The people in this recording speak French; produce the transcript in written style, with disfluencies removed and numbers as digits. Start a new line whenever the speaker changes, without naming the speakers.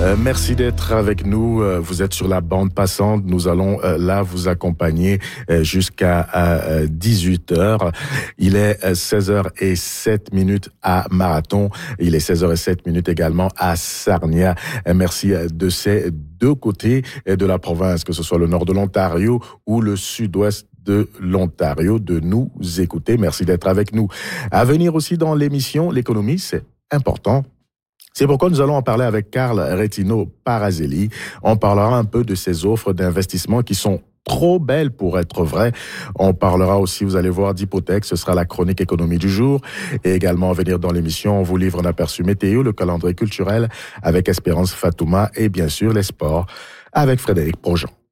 Merci d'être avec nous. Vous êtes sur la bande passante. Nous allons là vous accompagner jusqu'à 18h. Il est 16h07 à Marathon. Il est 16h07 également à Sarnia. Merci de ces deux côtés de la province, que ce soit le nord de l'Ontario ou le sud-ouest de l'Ontario, de nous écouter. Merci d'être avec nous. À venir aussi dans l'émission, l'économie, c'est important. C'est pourquoi nous allons en parler avec Carl Retino-Parazelli. On parlera un peu de ces offres d'investissement qui sont trop belles pour être vraies. On parlera aussi, vous allez voir, d'hypothèques. Ce sera la chronique économie du jour. Et également, à venir dans l'émission, on vous livre un aperçu météo, le calendrier culturel avec Espérance Fatouma et bien sûr les sports avec Frédéric Projean.